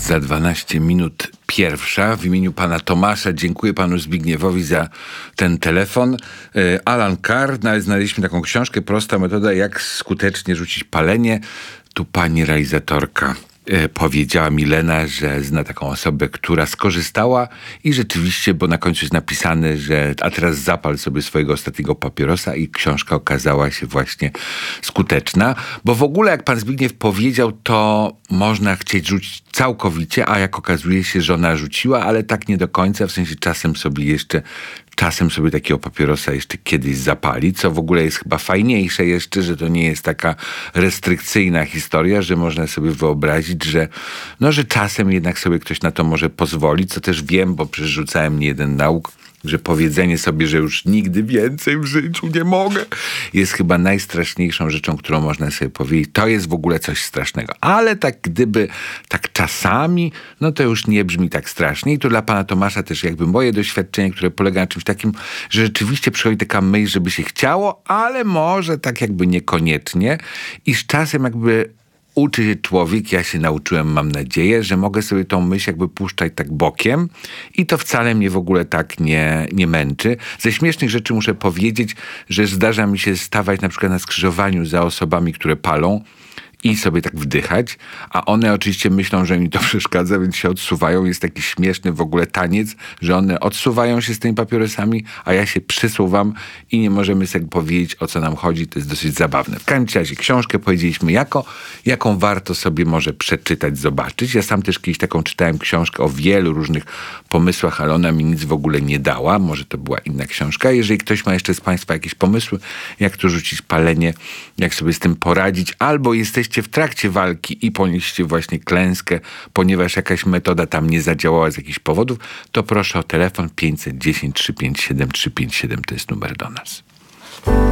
Za 12 minut pierwsza. W imieniu pana Tomasza dziękuję panu Zbigniewowi za ten telefon. Alan Carr, znaleźliśmy taką książkę, prosta metoda, jak skutecznie rzucić palenie. Tu pani realizatorka powiedziała Milena, że zna taką osobę, która skorzystała i rzeczywiście, bo na końcu jest napisane, że a teraz zapal sobie swojego ostatniego papierosa i książka okazała się właśnie skuteczna, bo w ogóle jak pan Zbigniew powiedział, to można chcieć rzucić całkowicie, a jak okazuje się, żona rzuciła, ale tak nie do końca, w sensie czasem sobie takiego papierosa jeszcze kiedyś zapali, co w ogóle jest chyba fajniejsze jeszcze, że to nie jest taka restrykcyjna historia, że można sobie wyobrazić, że czasem jednak sobie ktoś na to może pozwolić, co też wiem, bo przerzucałem niejeden nauk, że powiedzenie sobie, że już nigdy więcej w życiu nie mogę, jest chyba najstraszniejszą rzeczą, którą można sobie powiedzieć. To jest w ogóle coś strasznego. Ale tak gdyby tak czasami, to już nie brzmi tak strasznie. I tu dla pana Tomasza też jakby moje doświadczenie, które polega na czymś takim, że rzeczywiście przychodzi taka myśl, żeby się chciało, ale może tak jakby niekoniecznie. I z czasem jakby uczy się człowiek, ja się nauczyłem, mam nadzieję, że mogę sobie tą myśl jakby puszczać tak bokiem i to wcale mnie w ogóle tak nie męczy. Ze śmiesznych rzeczy muszę powiedzieć, że zdarza mi się stawać na przykład na skrzyżowaniu za osobami, które palą i sobie tak wdychać, a one oczywiście myślą, że mi to przeszkadza, więc się odsuwają. Jest taki śmieszny w ogóle taniec, że one odsuwają się z tymi papierosami, a ja się przysuwam i nie możemy sobie powiedzieć, o co nam chodzi. To jest dosyć zabawne. W każdym razie książkę powiedzieliśmy jaką warto sobie może przeczytać, zobaczyć. Ja sam też kiedyś taką czytałem książkę o wielu różnych pomysłach, ale ona mi nic w ogóle nie dała. Może to była inna książka. Jeżeli ktoś ma jeszcze z państwa jakieś pomysły, jak tu rzucić palenie, jak sobie z tym poradzić, albo jesteście w trakcie walki i ponieście właśnie klęskę, ponieważ jakaś metoda tam nie zadziałała z jakichś powodów, to proszę o telefon 510 357 357, to jest numer do nas.